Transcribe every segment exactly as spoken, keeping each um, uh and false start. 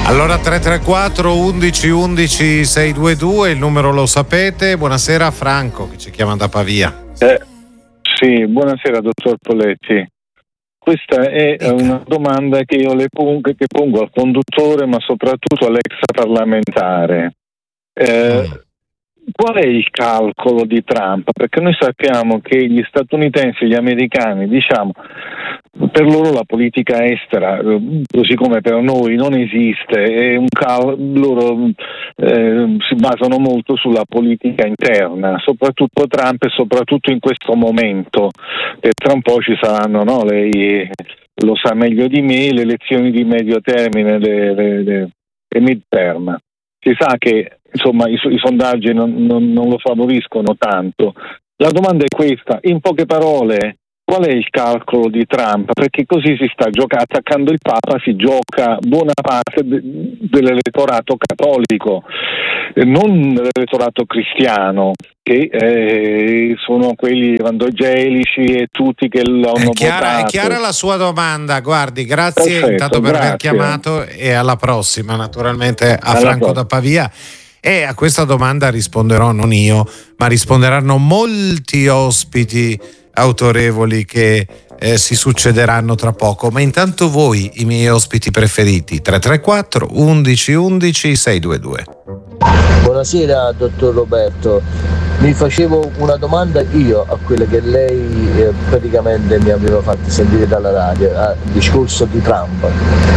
Allora tre tre quattro undici undici seicentoventidue, il numero lo sapete. Buonasera Franco che ci chiama da Pavia. Eh, sì, buonasera dottor Poletti. Questa è Dica. una domanda che io le pongo, che pongo al conduttore, ma soprattutto all'extraparlamentare. Eh, Mm. Qual è il calcolo di Trump? Perché noi sappiamo che gli statunitensi, gli americani, diciamo, per loro la politica estera, così come per noi, non esiste. È un cal- loro eh, si basano molto sulla politica interna, soprattutto Trump e soprattutto in questo momento. E tra un po' ci saranno, no? Lei lo sa meglio di me, le elezioni di medio termine, le, le, le, le midterm. Si sa che insomma i, i sondaggi non, non, non lo favoriscono tanto. La domanda è questa, in poche parole, qual è il calcolo di Trump? Perché così si sta giocando, attaccando il Papa si gioca buona parte de, dell'elettorato cattolico, eh, non dell'elettorato cristiano, che eh, sono quelli evangelici e tutti che l'hanno È chiara, votato. è chiara la sua domanda, guardi, grazie Perfetto, intanto per aver grazie. chiamato e alla prossima naturalmente a Alla Franco prossima. da Pavia. E a questa domanda risponderò non io, ma risponderanno molti ospiti autorevoli che eh, si succederanno tra poco. Ma intanto voi, i miei ospiti preferiti, tre tre quattro undici undici seicentoventidue. Buonasera dottor Roberto, mi facevo una domanda io a quelle che lei eh, praticamente mi aveva fatto sentire dalla radio, al discorso di Trump.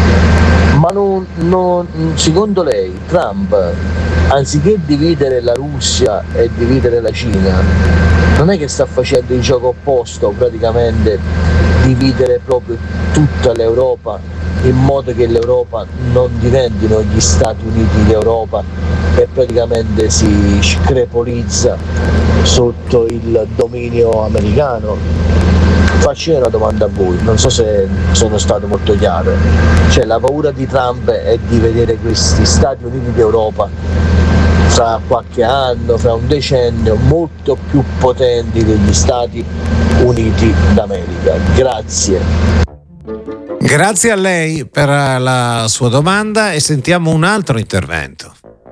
Ma non, non, secondo lei Trump, anziché dividere la Russia e dividere la Cina, non è che sta facendo il gioco opposto, praticamente dividere proprio tutta l'Europa in modo che l'Europa non diventino gli Stati Uniti d'Europa e praticamente si screpolizza sotto il dominio americano? Faccio una domanda a voi, non so se sono stato molto chiaro. Cioè, la paura di Trump è di vedere questi Stati Uniti d'Europa fra qualche anno, fra un decennio, molto più potenti degli Stati Uniti d'America. Grazie. Grazie a lei per la sua domanda e sentiamo un altro intervento.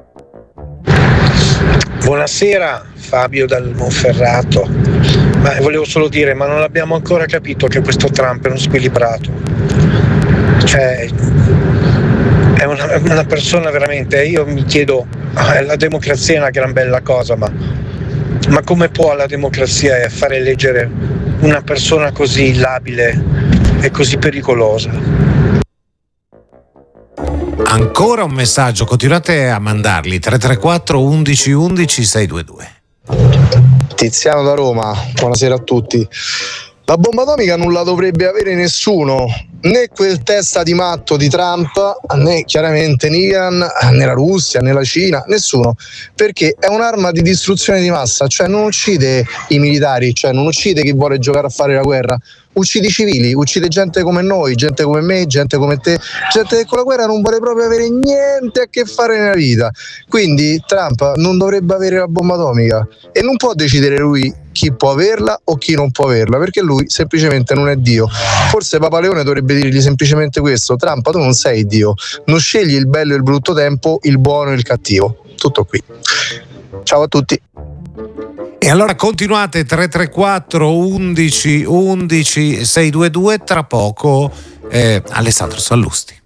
Buonasera, Fabio dal Monferrato. Ma volevo solo dire, ma non abbiamo ancora capito che questo Trump è uno squilibrato. Cioè, è una, è una persona veramente, io mi chiedo, la democrazia è una gran bella cosa, ma, ma come può la democrazia fare eleggere una persona così labile e così pericolosa? Ancora un messaggio, continuate a mandarli, tre tre quattro undici undici seicentoventidue. Tiziano da Roma, buonasera a tutti. La bomba atomica non la dovrebbe avere nessuno, né quel testa di matto di Trump, né chiaramente né Iran, né la Russia, né la Cina, nessuno, perché è un'arma di distruzione di massa, cioè non uccide i militari, cioè non uccide chi vuole giocare a fare la guerra, uccide i civili, uccide gente come noi, gente come me, gente come te, gente che con la guerra non vuole proprio avere niente a che fare nella vita. Quindi Trump non dovrebbe avere la bomba atomica e non può decidere lui chi può averla o chi non può averla, perché lui semplicemente non è Dio. Forse Papa Leone dovrebbe dirgli semplicemente questo: Trump, tu non sei Dio, non scegli il bello e il brutto tempo, il buono e il cattivo. Tutto qui. Ciao a tutti. E allora continuate, tre tre quattro undici undici seicentoventidue, tra poco eh, Alessandro Sallusti.